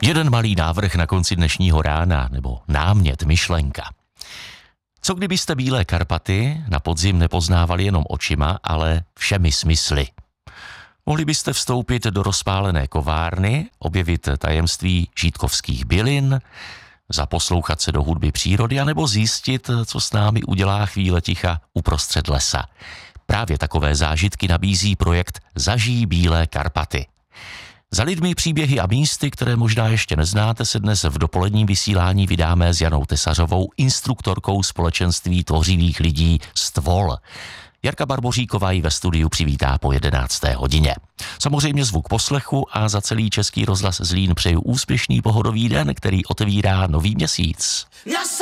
Jeden malý návrh na konci dnešního rána, nebo námět, myšlenka. Co kdybyste Bílé Karpaty na podzim nepoznávali jenom očima, ale všemi smysly? Mohli byste vstoupit do rozpálené kovárny, objevit tajemství žítkovských bylin, zaposlouchat se do hudby přírody, anebo zjistit, co s námi udělá chvíle ticha uprostřed lesa. Právě takové zážitky nabízí projekt Zažij Bílé Karpaty. Za lidmi, příběhy a místy, které možná ještě neznáte, se dnes v dopoledním vysílání vydáme s Janou Tesařovou, instruktorkou společenství tvořivých lidí Stvol. Jarka Barboříková ji ve studiu přivítá po 11. hodině. Samozřejmě zvuk poslechu a za celý Český rozhlas Zlín přeju úspěšný pohodový den, který otevírá nový měsíc.